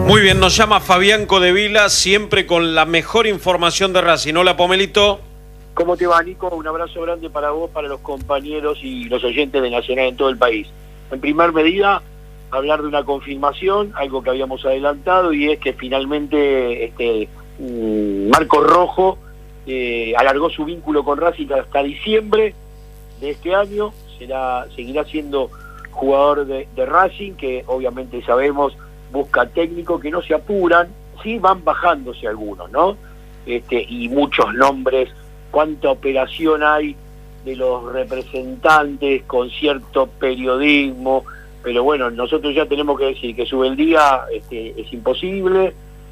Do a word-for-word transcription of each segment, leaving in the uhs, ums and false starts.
Muy bien, nos llama Fabián Codevila, siempre con la mejor información de Racing. Hola, Pomelito. ¿Cómo te va, Nico? Un abrazo grande para vos, para los compañeros y los oyentes de Nacional en todo el país. En primer medida, hablar de una confirmación, algo que habíamos adelantado, y es que finalmente este Marcos Rojo eh, alargó su vínculo con Racing hasta diciembre de este año. Será, seguirá siendo jugador de, de Racing, que obviamente sabemos busca técnico, que no se apuran, sí van bajándose algunos, ¿no? Este, y muchos nombres, cuánta operación hay de los representantes con cierto periodismo, pero bueno, nosotros ya tenemos que decir que Subeldía este, es imposible,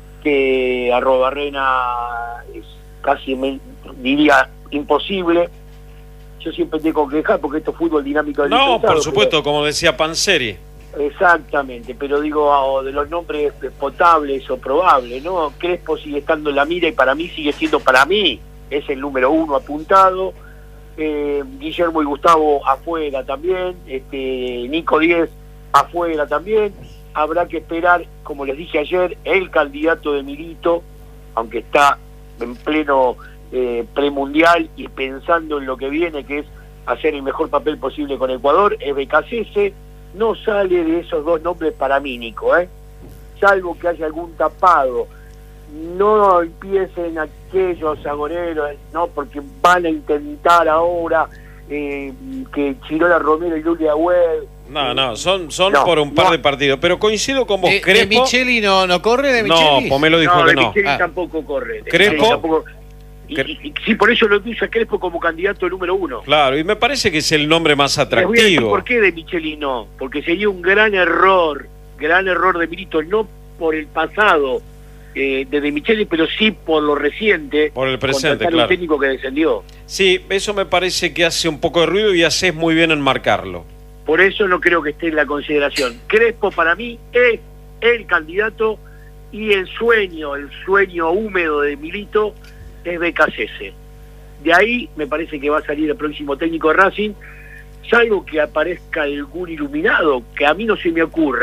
que Arrobarrena es casi, me, diría, imposible. Yo siempre tengo que dejar porque esto es fútbol dinámico del No, por supuesto, pero... como decía Panzeri. Exactamente, pero digo de los nombres potables o probables, ¿no? Crespo sigue estando en la mira y para mí sigue siendo, para mí, es el número uno apuntado. Eh, Guillermo y Gustavo afuera también, este Nico Díez afuera también. Habrá que esperar, como les dije ayer, el candidato de Milito, aunque está en pleno eh, premundial y pensando en lo que viene, que es hacer el mejor papel posible con Ecuador, es Becasese. No sale de esos dos nombres para mí, Nico, ¿eh? Salvo que haya algún tapado. No empiecen aquellos agoreros, no, porque van a intentar ahora eh, que Chirola Romero y Lulia Webb. No, no, son, son no, por un par no. de partidos, pero coincido con vos, De, Crespo. de Micheli no, no corre, de Micheli. No, Pomelo dijo no, que de no. Micheli Ah. tampoco corre. de Crespo. Micheli tampoco... Y, y, y, sí, por eso lo puse a Crespo como candidato número uno. Claro, y me parece que es el nombre más Les voy a decir atractivo. por qué de Micheli no, porque sería un gran error, gran error de Milito, no por el pasado eh, de De Micheli, pero sí por lo reciente, Por el presente, contratar claro. un técnico que descendió. Sí, eso me parece que hace un poco de ruido y haces muy bien en marcarlo. Por eso no creo que esté en la consideración. Crespo para mí es el candidato y el sueño, el sueño húmedo de Milito es Becasese. De ahí me parece que va a salir el próximo técnico de Racing, salvo que aparezca algún iluminado, que a mí no se me ocurre.